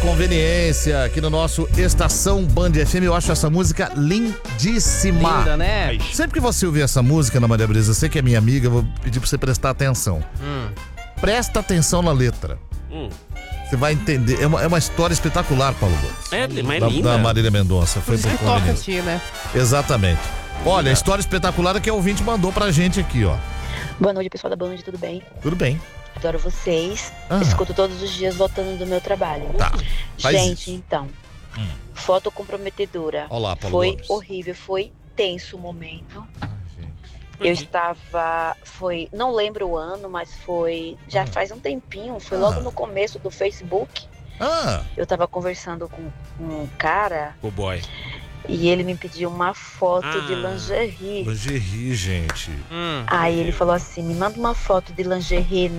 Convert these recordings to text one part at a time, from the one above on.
conveniência aqui no nosso Estação Band FM. Eu acho essa música lindíssima. Linda, né? Sempre que você ouvir essa música, Ana Maria Brisa, você que é minha amiga, eu vou pedir pra você prestar atenção. Presta atenção na letra. Você vai entender. É uma história espetacular, Paulo Gomes. Mas linda. Da Marília Mendonça. Foi por Toca conveniência. aqui, né? Exatamente. Olha, a história espetacular é que a ouvinte mandou pra gente aqui, ó. Boa noite, pessoal da Band, tudo bem? Tudo bem. Adoro vocês. Ah. Escuto todos os dias voltando do meu trabalho. Tá. Faz Gente, isso. então. Foto comprometedora. Olá, Paulo Foi Gomes. horrível, foi tenso o momento. Eu estava, não lembro o ano, mas já faz um tempinho, foi logo no começo do Facebook. Eu estava conversando com um cara O boy. e ele me pediu uma foto de lingerie. Lingerie, gente. Aí ele falou assim, me manda uma foto de lingerie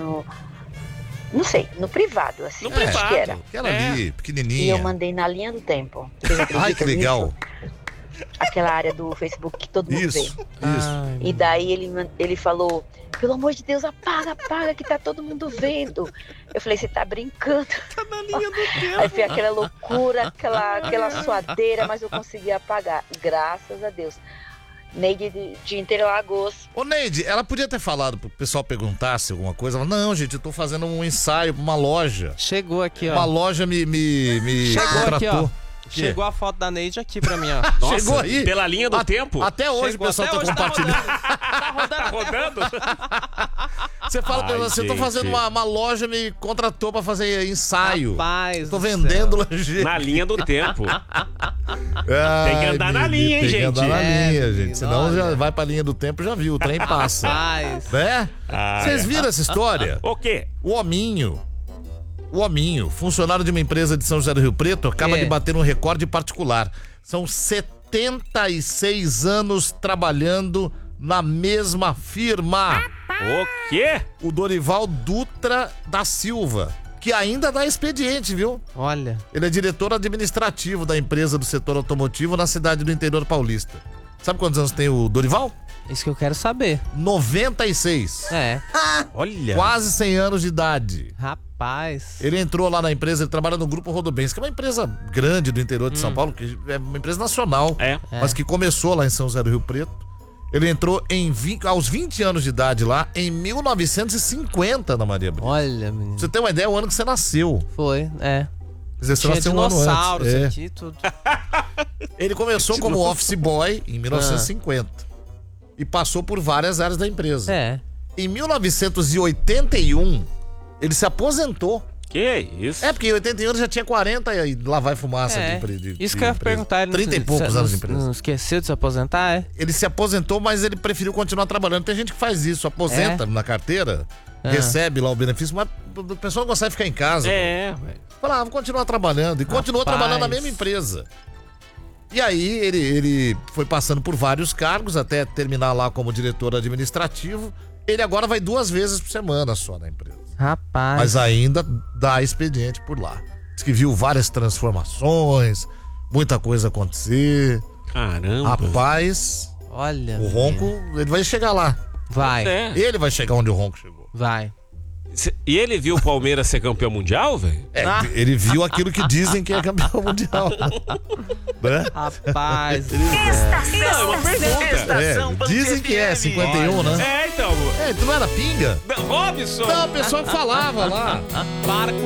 não sei, no privado, assim. No acho privado. que era. Aquela ali, pequenininha. E eu mandei na linha do tempo. Vocês Ai, acreditam que legal. nisso? Aquela área do Facebook que todo mundo vê. Isso. E daí ele falou, pelo amor de Deus, apaga, que tá todo mundo vendo. Eu falei, você tá brincando? Tá na linha do tempo. Aí foi aquela loucura, aquela suadeira, mas eu consegui apagar. Graças a Deus. Neide de Interlagos. Ô, Neide, ela podia ter falado pro pessoal perguntasse alguma coisa. Ela, não, gente, eu tô fazendo um ensaio pra uma loja. Chegou aqui, ó. Uma loja me Chegou aqui, ó. contratou. Chegou a foto da Neide aqui pra mim, ó. Nossa, Chegou aí. pela linha do tempo. Até hoje Chegou, o pessoal até tá hoje compartilhando. Tá rodando. Você fala pra ela assim, eu tô gente. fazendo uma loja, me contratou pra fazer ensaio. Rapaz, Tô do vendendo céu. lingerie. Na linha do tempo. Ai, Tem que andar na linha, hein, tem gente? que andar na É, linha, menino, gente. Senão olha. já vai pra linha do tempo, já viu, o trem passa. Rapaz. Né? Vocês viram essa história? O quê? O Hominho, funcionário de uma empresa de São José do Rio Preto, acaba de bater um recorde particular. São 76 anos trabalhando na mesma firma. O quê? O Dorival Dutra da Silva, que ainda dá expediente, viu? Olha. Ele é diretor administrativo da empresa do setor automotivo na cidade do interior paulista. Sabe quantos anos tem o Dorival? Isso que eu quero saber. 96. É. Olha. Quase 100 anos de idade. Rapaz. Ele entrou lá na empresa, ele trabalha no Grupo Rodobens, que é uma empresa grande do interior de São Paulo, que é uma empresa nacional, mas que começou lá em São José do Rio Preto. Ele entrou aos 20 anos de idade lá, em 1950, Ana Maria Brito. Olha, menino. Pra você ter uma ideia, é o ano que você nasceu. Foi, é. Quer dizer, você Tinha nasceu um ano dinossauros antes. aqui, tudo. Ele começou como office boy em 1950 e passou por várias áreas da empresa. É. Em 1981, ele se aposentou. Que isso? É, porque em 81 ele já tinha 40 e lá vai fumaça É. de Isso que eu ia empresa. perguntar. Ele 30 e poucos anos de empresa. Não esqueceu de se aposentar, é? Ele se aposentou, mas ele preferiu continuar trabalhando. Tem gente que faz isso, aposenta na carteira, recebe lá o benefício, mas a pessoa não consegue ficar em casa. Fala, vou continuar trabalhando. E continuou trabalhando na mesma empresa. E aí ele foi passando por vários cargos até terminar lá como diretor administrativo. Ele agora vai 2 vezes por semana só na empresa. Rapaz. Mas ainda dá expediente por lá. Diz que viu várias transformações, muita coisa acontecer. Caramba. Rapaz, Olha. o Ronco, ele vai chegar lá. Vai. Ele vai chegar onde o Ronco chegou. Vai. E ele viu o Palmeiras ser campeão mundial, velho? Ele viu aquilo que dizem que é campeão mundial. Né? Rapaz. Não, é uma pergunta. Dizem que é 51, né? Então. Tu não era pinga? Robson. Não, o pessoal que falava lá. Para com